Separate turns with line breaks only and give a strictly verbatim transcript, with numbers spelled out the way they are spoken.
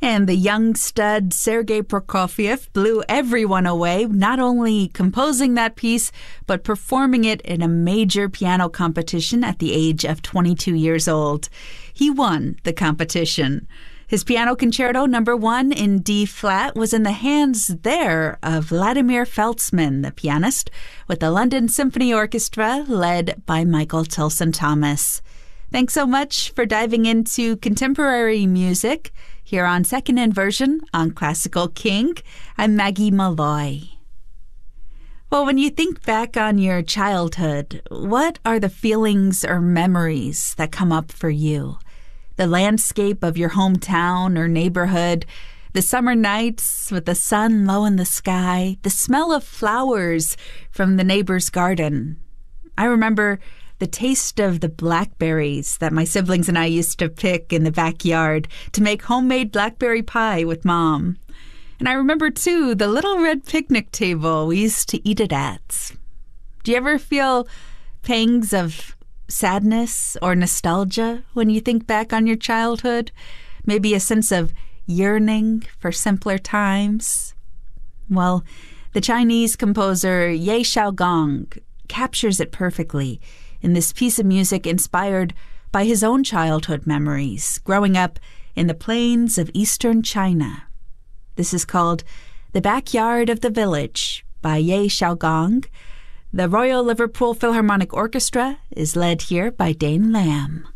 And the young stud Sergei Prokofiev blew everyone away, not only composing that piece, but performing it in a major piano competition at the age of twenty-two years old. He won the competition. His piano concerto number one in D-flat was in the hands there of Vladimir Feltzman, the pianist, with the London Symphony Orchestra led by Michael Tilson Thomas. Thanks so much for diving into contemporary music here on Second Inversion on Classical King. I'm Maggie Malloy. Well, when you think back on your childhood, what are the feelings or memories that come up for you? The landscape of your hometown or neighborhood, the summer nights with the sun low in the sky, the smell of flowers from the neighbor's garden. I remember the taste of the blackberries that my siblings and I used to pick in the backyard to make homemade blackberry pie with Mom. And I remember, too, the little red picnic table we used to eat it at. Do you ever feel pangs of sadness or nostalgia when you think back on your childhood? Maybe a sense of yearning for simpler times? Well, the Chinese composer Ye Xiaogong captures it perfectly in this piece of music inspired by his own childhood memories growing up in the plains of eastern China. This is called The Backyard of the Village by Ye Xiaogong. The Royal Liverpool Philharmonic Orchestra is led here by Dane Lamb.